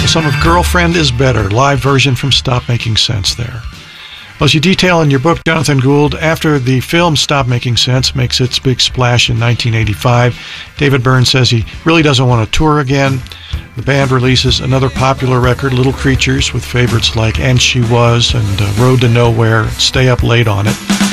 some of Girlfriend is Better, live version from Stop Making Sense there. Well, as you detail in your book, Jonathan Gould, after the film Stop Making Sense makes its big splash in 1985, David Byrne says he really doesn't want to tour again. The band releases another popular record, Little Creatures, with favorites like And She Was and Road to Nowhere, Stay Up Late on it.